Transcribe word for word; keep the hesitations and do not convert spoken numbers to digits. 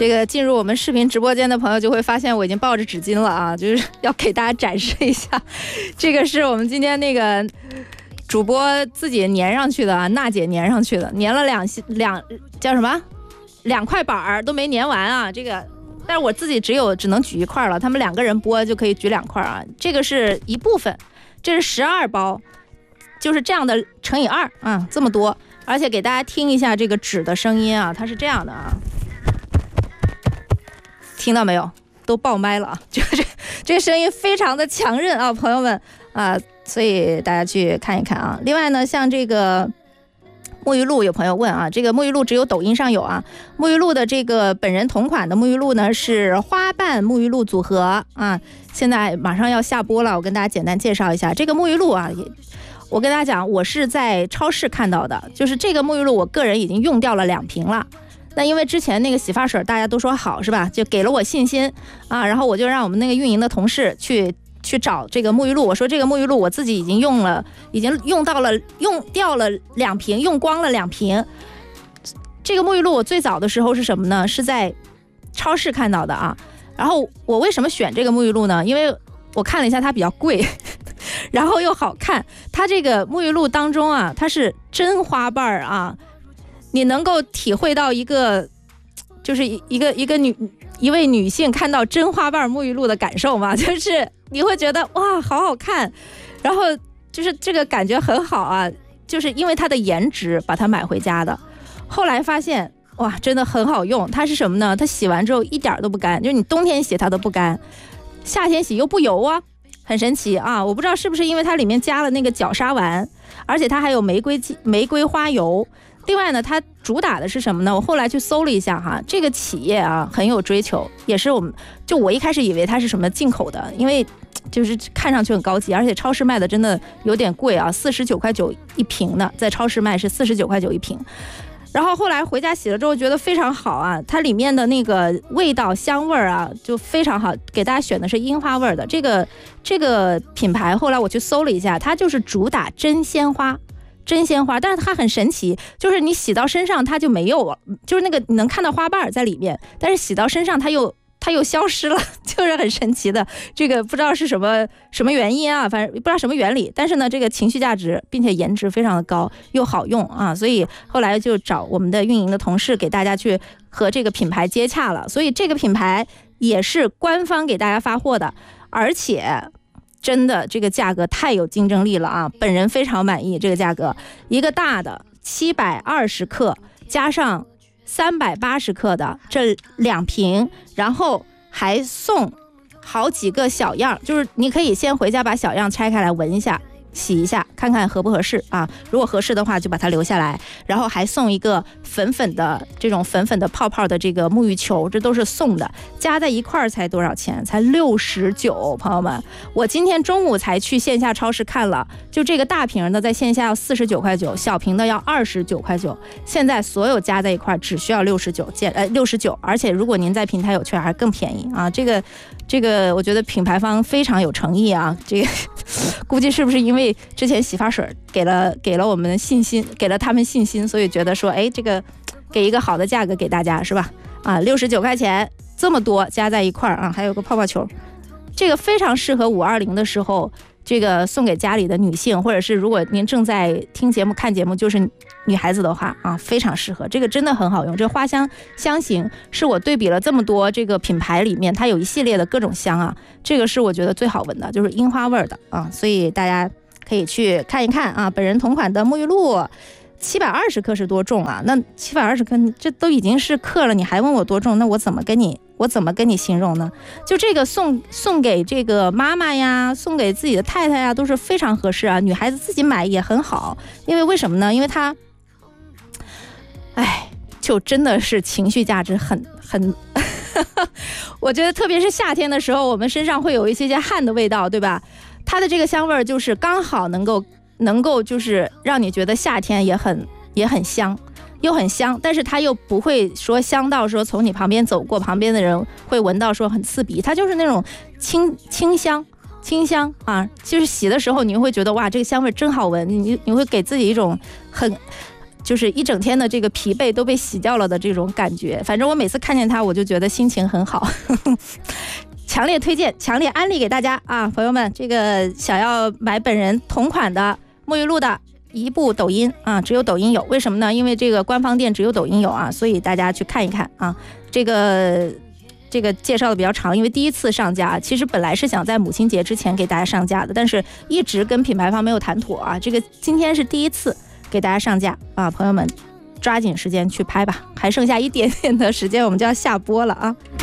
这个进入我们视频直播间的朋友就会发现我已经抱着纸巾了啊，就是要给大家展示一下，这个是我们今天那个主播自己粘上去的啊，娜姐粘上去的，粘了两两叫什么两块板儿都没粘完啊，这个但是我自己只有只能举一块了，他们两个人播就可以举两块啊，这个是一部分，这是十二包，就是这样的乘以二啊，这么多，而且给大家听一下这个纸的声音啊，它是这样的啊。听到没有？都爆麦了啊！这这这个声音非常的强韧啊，朋友们啊，所以大家去看一看啊。另外呢，像这个沐浴露，有朋友问啊，这个沐浴露只有抖音上有啊。沐浴露的这个本人同款的沐浴露呢是花瓣沐浴露组合啊，现在马上要下播了，我跟大家简单介绍一下这个沐浴露啊。我跟大家讲，我是在超市看到的，就是这个沐浴露，我个人已经用掉了两瓶了。那因为之前那个洗发水大家都说好是吧，就给了我信心啊，然后我就让我们那个运营的同事去去找这个沐浴露，我说这个沐浴露我自己已经用了，已经用到了用掉了两瓶，用光了两瓶。这个沐浴露我最早的时候是什么呢？是在超市看到的啊。然后我为什么选这个沐浴露呢？因为我看了一下它比较贵，然后又好看。它这个沐浴露当中啊，它是真花瓣啊。你能够体会到一个，就是一个一个女一位女性看到真花瓣沐浴露的感受吗？就是你会觉得哇，好好看，然后就是这个感觉很好啊，就是因为它的颜值把它买回家的。后来发现哇，真的很好用。它是什么呢？它洗完之后一点都不干，就是你冬天洗它都不干，夏天洗又不油啊，很神奇啊！我不知道是不是因为它里面加了那个角鲨烷，而且它还有玫瑰玫瑰花油。另外呢，它主打的是什么呢？我后来去搜了一下哈，这个企业啊很有追求，也是我们就我一开始以为它是什么进口的，因为就是看上去很高级，而且超市卖的真的有点贵啊，四十九块九一瓶呢，在超市卖是四十九块九一瓶。然后后来回家洗了之后觉得非常好啊，它里面的那个味道香味啊就非常好，给大家选的是樱花味的这个这个品牌。后来我去搜了一下，它就是主打真鲜花。真鲜花，但是它很神奇，就是你洗到身上它就没有了，就是那个你能看到花瓣在里面，但是洗到身上它又它又消失了，就是很神奇的。这个不知道是什么什么原因啊，反正不知道什么原理，但是呢，这个情绪价值并且颜值非常的高，又好用啊，所以后来就找我们的运营的同事给大家去和这个品牌接洽了，所以这个品牌也是官方给大家发货的，而且。真的这个价格太有竞争力了啊！本人非常满意这个价格，一个大的七百二十克加上三百八十克的这两瓶，然后还送好几个小样，就是你可以先回家把小样拆开来闻一下。洗一下看看合不合适啊，如果合适的话就把它留下来，然后还送一个粉粉的这种粉粉的泡泡的这个沐浴球，这都是送的，加在一块儿才多少钱？才六十九，朋友们，我今天中午才去线下超市看了，就这个大瓶的在线下要四十九块九，小瓶的要二十九块九，现在所有加在一块儿只需要六十九，呃六十九，而且如果您在平台有券还更便宜啊，这个这个我觉得品牌方非常有诚意啊，这个估计是不是因为之前洗发水给了给了我们信心，给了他们信心，所以觉得说，哎，这个给一个好的价格给大家是吧？啊，六十九块钱这么多加在一块儿啊，还有个泡泡球，这个非常适合五二零的时候，这个送给家里的女性，或者是如果您正在听节目看节目就是女孩子的话啊，非常适合，这个真的很好用。这花香香型是我对比了这么多这个品牌里面，它有一系列的各种香啊，这个是我觉得最好闻的，就是樱花味的啊，所以大家可以去看一看啊。本人同款的沐浴露七百二十克是多重啊？那七百二十克这都已经是克了，你还问我多重，那我怎么跟你我怎么跟你形容呢？就这个送送给这个妈妈呀，送给自己的太太呀，都是非常合适啊。女孩子自己买也很好，因为为什么呢？因为它哎，就真的是情绪价值很很我觉得特别是夏天的时候，我们身上会有一些些汗的味道，对吧？它的这个香味就是刚好能够能够就是让你觉得夏天也很也很香，又很香，但是它又不会说香到说从你旁边走过，旁边的人会闻到说很刺鼻，它就是那种清清香清香啊，就是洗的时候你会觉得哇，这个香味真好闻，你你会给自己一种很就是一整天的这个疲惫都被洗掉了的这种感觉。反正我每次看见它，我就觉得心情很好。强烈推荐，强烈安利给大家啊，朋友们，这个想要买本人同款的沐浴露的一部抖音啊，只有抖音有。为什么呢？因为这个官方店只有抖音有啊，所以大家去看一看啊。这个这个介绍的比较长，因为第一次上架，其实本来是想在母亲节之前给大家上架的，但是一直跟品牌方没有谈妥啊。这个今天是第一次给大家上架啊，朋友们抓紧时间去拍吧，还剩下一点点的时间，我们就要下播了啊。